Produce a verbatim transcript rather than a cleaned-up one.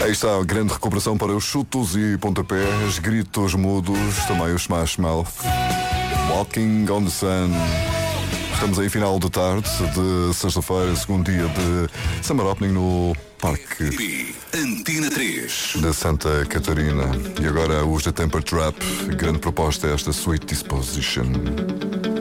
Aí está a grande recuperação para os chutos e pontapés, gritos mudos, também o Smash Mouth. Walking on the Sun. Estamos aí final de tarde de sexta-feira, segundo dia de Summer Opening no Parque Antena três da Santa Catarina. E agora os da Temper Trap, grande proposta é esta Sweet Disposition.